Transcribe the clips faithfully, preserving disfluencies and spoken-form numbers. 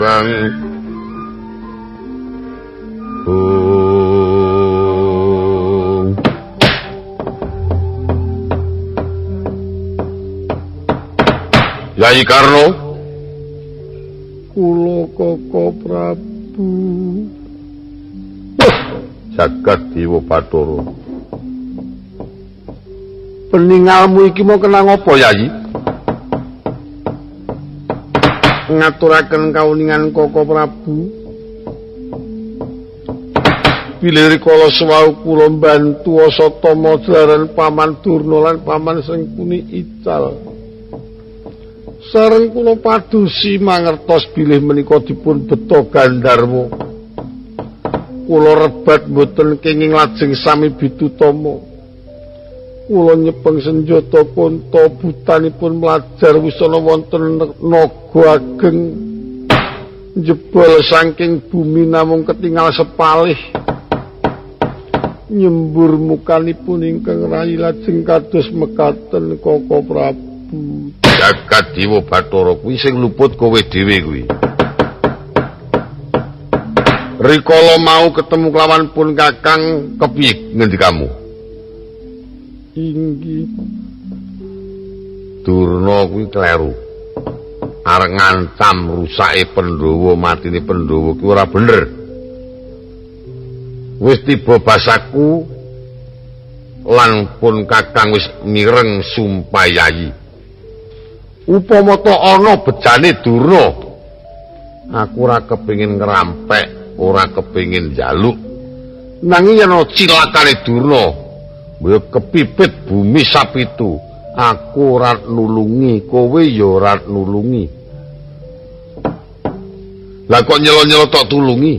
Bang. Oh. Yai Karno. Kula Koko Prabu. Jagat Dewa Bathara. Peningalmu iki mau kena ngopo, Yai? Ngaturaken kauningan Koko Prabu. Bilih rikala suwau kula mbantu Asatama jalaran Paman Durna lan Paman Sengkuni ical. Sareng kula padusi mangertos bilih menika dipun beto Gandharma. Kula rebat mboten kenging lajeng sami Bidutama. Kula nyepeng senjata konta butanipun mlajar wisana wonten naga ageng. Jebol saking bumi namung ketingal sepalih. Nyembur mukanipun ingkang rayi lajeng kados mekaten Koko Prabu. Jagat Dewa Bathara kuwi sing luput kowe dhewe kuwi. Rikala mau ketemu kelawan pun Kakang kepiye ngendikamu? Inggih. Durna kuwi kleru. Arep ngancam rusake Pandhawa, matine Pandhawa kuwi ora bener. Wis tiba basaku lan pun Kakang wis mireng sumpah Yayi. Upama ta ana bejane Durna, aku ora kepengin ngrampek, ora kepengin njaluk. Nanging yen ana cilakane Durna, ya kepipit bumi sapitu, aku ora nulungi, kowe ya ora nulungi. Lah kok nyelo-nyelo tok tulungi?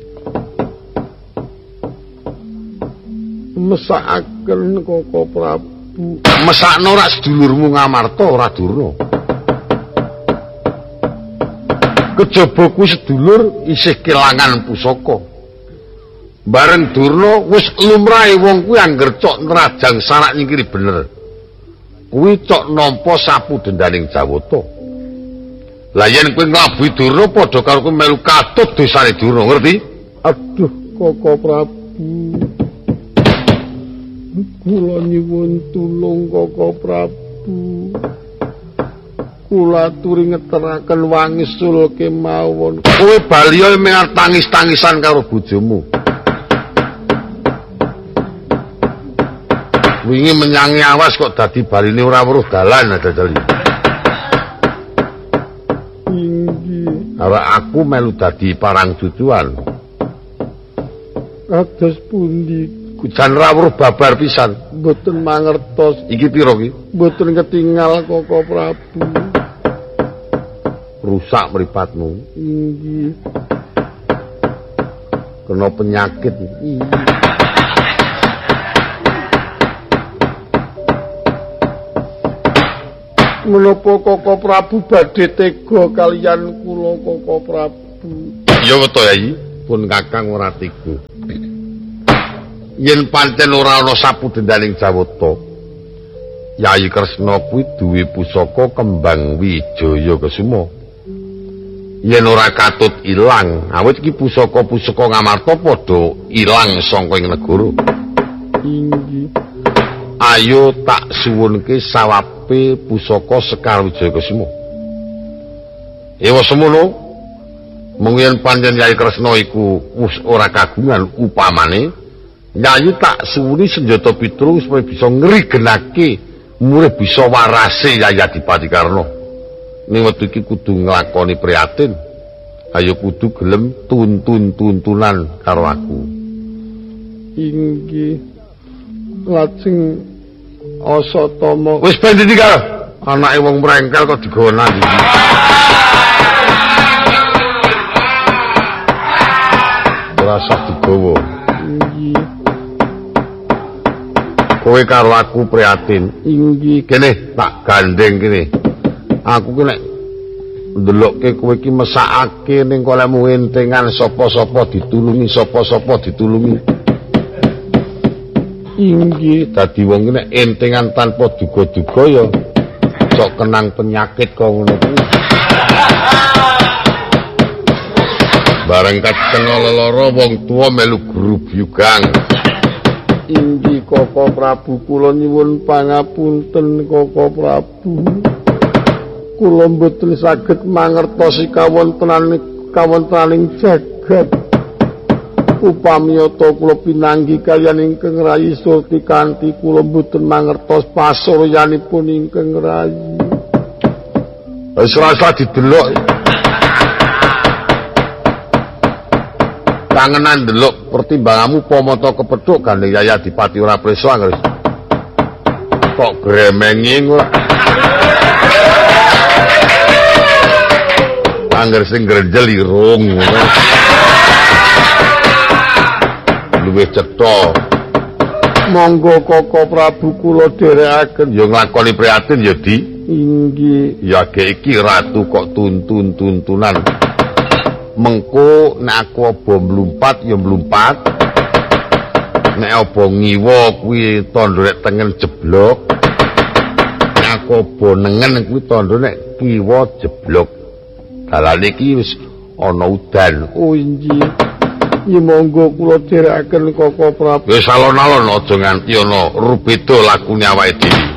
Mesakaken Koko Prabu. Mesakno ora sedulurmu Ngamarta ora Durna. Kejaba kuwi sedulur isih kelangan pusaka. Bareng Durna wis lumrahe wong kuwi angger cok nerajang sarak nyingkiri bener. Kuwi cok nampa sapu dendaning Jawata. Lah yen kowe nglabuhi Durna padha karo kowe melu katut dosane Durna, ngerti? Aduh Koko Prabu. Kula nyuwun tulung Koko Prabu. Kula aturi ngeteraken wangisul kemawon. Kowe baliya mengar tangis-tangisan karo bojomu. Wingi menyangi awas kok dadi baline ora weruh dalan dadali. Inggih. Awak aku melu dadi parang cucuan. Kados pundi? Jan ra weruh babar pisan. Mboten mangertos. Iki pira iki? Mboten ketingal Koko Prabu. Rusak mripatmu. Inggih. Kena penyakit. Iya. Menapa Koko Prabu badhe tega kaliyan kula Koko Prabu? Ya weto Yayi, pun Kakang ora tega. Yen pancen ora ana sapu dendaning Jawata, Yayi Kresna kuwi duwe pusaka Kembang Wijaya Kesuma. Yen ora katut ilang, awit iki pusaka-pusaka Ngamarta padha ilang saka ing negara. Inggih. Ayo tak suwunke sawape pusaka Sekar Wijaya Kesuma. Ewa semono, mung yen pancen Yayi Kresna iku wis ora kagungan upamane Yayi tak suwuni senjata pitulung supaya bisa ngrigenake murih bisa warase Yayi Adipati Karna. Ning wektu iki kudu nglakoni prihatin. Ayo kudu gelem tuntun-tuntunan karo aku. Inggih. Lajeng Asatama wis ben ditinggal. Anake wong mrengkel kok digawa nang ndi. Ora usah digawa. Inggih. Kowe karo aku prihatin. Inggih. Kene tak gandeng kene. Aku ki nek ndelokke kowe iki mesakake ning kolemu entengan sapa-sapa ditulungi, sapa-sapa ditulungi. Inggih. Dadi wong nek entengan tanpa duga-duga ya sok kenang penyakit kok ngono kuwi. Bareng katengah leloro wong tuwa melu grubyugan. Inggih Koko Prabu, kula nyuwun pangapunten Koko Prabu. Kula mboten saged mangertosi kawontenaning kawontenaning jagat. Upamiyata kula pinanggi kaliyan ingkang rayi Surti kanthi kula mboten mangertos pasuryanipun ingkang rayi. Wis rasa didelok. Kangenan delok pertimbanganmu pamata kepethuk gandeng Yaya Dipati ora preso anggere. Kok gremengi kok. Angger sing grenjel irung ngono. Luwih cetha. Monggo Koko Prabu kula dherekaken. Ya nglakoni prihatin ya Di. Inggih. Ya ge iki ratu kok tuntun-tuntunan. Mengko nek aku aba mlumpat ya mlumpat. Nek aba ngiwa kuwi tandha nek tengen jeblok. Nek aku aba nengen kuwi tandha nek kiwa jeblok. Dalane iki wis ana udan. Oh inggih. Ya monggo kula dherekaken Koko Prabu. Wis alon-alon aja nganti ana rubeda lakune awake dhewe.